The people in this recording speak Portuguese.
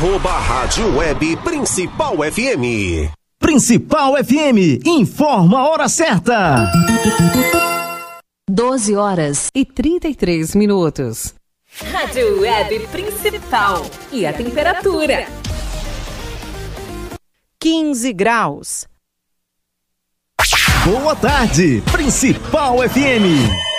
Rádio Web Principal FM. Principal FM, informa a hora certa. 12h33. Rádio Web Principal. E a temperatura? 15 graus. Boa tarde, Principal FM.